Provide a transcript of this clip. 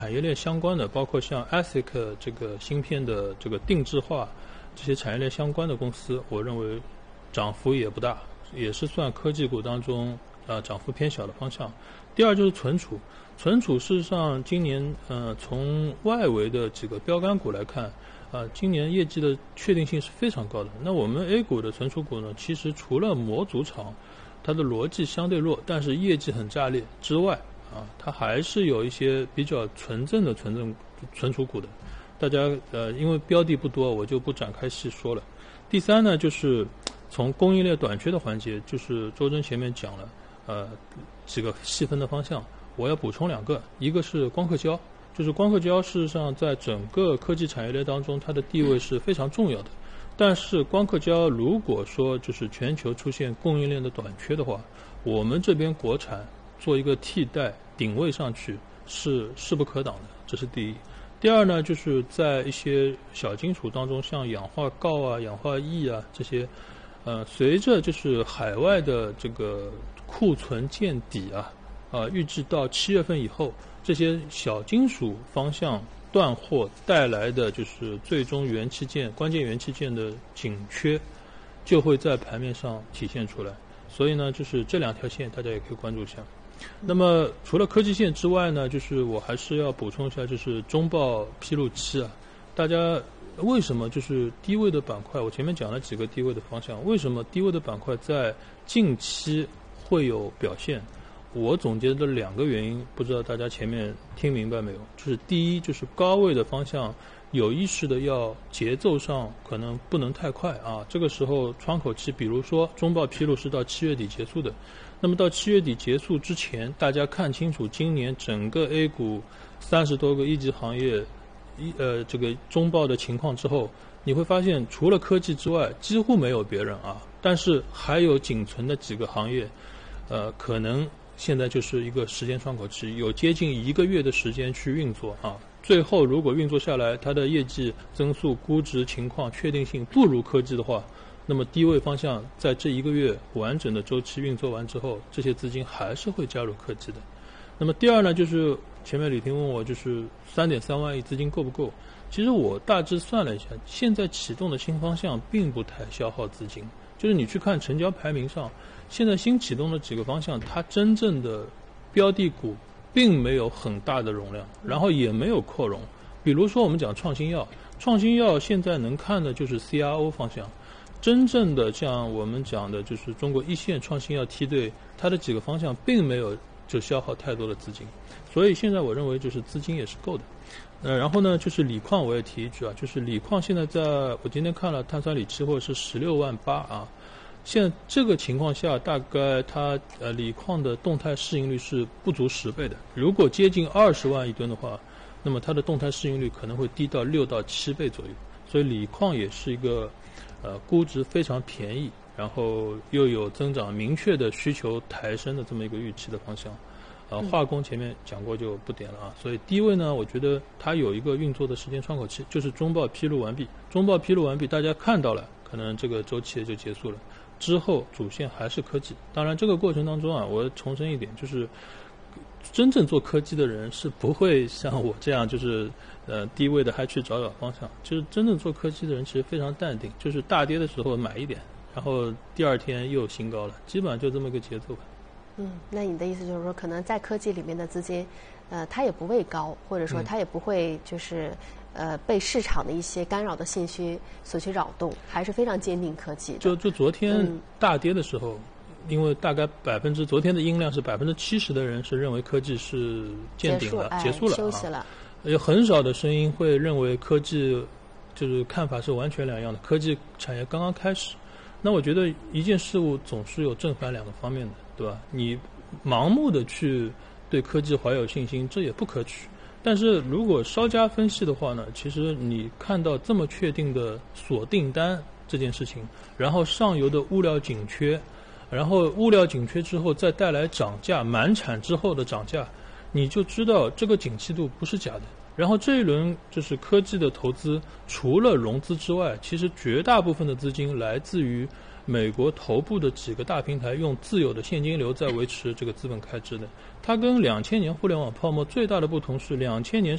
产业链相关的，包括像 ASIC 这个芯片的这个定制化，这些产业链相关的公司，我认为涨幅也不大，也是算科技股当中涨幅偏小的方向。第二就是存储，存储事实上今年从外围的几个标杆股来看，今年业绩的确定性是非常高的。那我们 A 股的存储股呢，其实除了模组厂它的逻辑相对弱，但是业绩很炸裂之外，它还是有一些比较纯正的存储股的。大家因为标的不多，我就不展开细说了。第三呢，就是从供应链短缺的环节，就是周真前面讲了，几个细分的方向，我要补充2个，一个是光刻胶，就是光刻胶事实上在整个科技产业链当中，它的地位是非常重要的。但是光刻胶如果说就是全球出现供应链的短缺的话，我们这边国产做一个替代顶位上去是势不可挡的，这是第一。第二呢，就是在一些小金属当中，像氧化锆啊、氧化铱啊这些，随着就是海外的这个库存见底预计到7月份以后，这些小金属方向断货带来的就是最终元器件、关键元器件的紧缺，就会在盘面上体现出来。所以呢，就是这2条线大家也可以关注一下。那么除了科技线之外呢，就是我还是要补充一下，就是中报披露期大家为什么就是低位的板块，我前面讲了几个低位的方向，为什么低位的板块在近期会有表现？我总结的2个原因，不知道大家前面听明白没有？就是第一，就是高位的方向有意识的要节奏上可能不能太快这个时候窗口期，比如说中报披露是到7月底结束的，那么到7月底结束之前，大家看清楚今年整个 A 股30多个一级行业这个中报的情况之后，你会发现除了科技之外几乎没有别人但是还有仅存的几个行业可能现在就是一个时间窗口期，有接近1个月的时间去运作最后如果运作下来，它的业绩增速、估值情况确定性不如科技的话，那么低位方向在这1个月完整的周期运作完之后，这些资金还是会加入科技的。那么第二呢，就是前面李婷问我就是3.3万亿资金够不够，其实我大致算了一下，现在启动的新方向并不太消耗资金，就是你去看成交排名上，现在新启动的几个方向，它真正的标的股并没有很大的容量，然后也没有扩容。比如说我们讲创新药，创新药现在能看的就是 CRO 方向，真正的像我们讲的就是中国一线创新药梯队，它的几个方向并没有就消耗太多的资金，所以现在我认为就是资金也是够的。然后呢，就是锂矿我也提一句就是锂矿现在我今天看了碳酸锂期货是16.8万现在这个情况下，大概它锂矿的动态市盈率是不足10倍的。如果接近20万一吨的话，那么它的动态市盈率可能会低到6到7倍左右。所以锂矿也是一个估值非常便宜，然后又有增长明确的需求抬升的这么一个预期的方向。化工前面讲过就不点了所以低位呢，我觉得它有一个运作的时间窗口期，就是中报披露完毕，中报披露完毕，大家看到了，可能这个周期也就结束了。之后主线还是科技，当然这个过程当中我重申一点，就是真正做科技的人是不会像我这样就是低位的还去找方向，就是真正做科技的人其实非常淡定，就是大跌的时候买一点，然后第2天又新高了，基本上就这么个节奏吧。 那你的意思就是说，可能在科技里面的资金，它也不畏高，或者说它也不会就是被市场的一些干扰的信息所去扰动，还是非常坚定科技的。 就昨天大跌的时候，因为大概昨天的音量是70%的人是认为科技是见顶了，结束了， 休息了。 有很少的声音会认为科技就是看法是完全两样的，科技产业刚刚开始。那我觉得一件事物总是有正反2个方面的，对吧？你盲目的去对科技怀有信心，这也不可取。但是如果稍加分析的话呢，其实你看到这么确定的锁订单这件事情，然后上游的物料紧缺，然后物料紧缺之后再带来涨价，满产之后的涨价，你就知道这个景气度不是假的。然后这一轮就是科技的投资，除了融资之外，其实绝大部分的资金来自于美国头部的几个大平台用自有的现金流在维持这个资本开支的。它跟2000年互联网泡沫最大的不同是，2000年